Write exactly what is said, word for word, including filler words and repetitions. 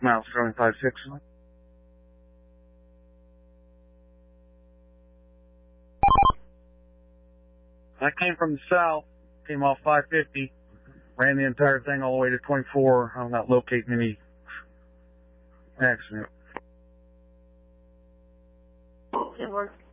Miles Sterling five six. I came from the south, came off five fifty, ran the entire thing all the way to twenty-four. I'm not locating any accident. It works.